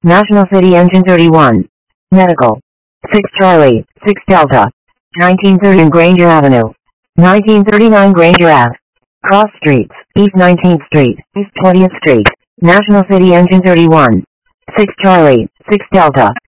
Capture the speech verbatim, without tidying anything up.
National City Engine thirty-one. Medical. six Charlie, six Delta. nineteen thirty Granger Avenue. nineteen thirty-nine Granger Ave. Cross Streets, East nineteenth Street, East twentieth Street. National City Engine thirty-one. six Charlie, six Delta.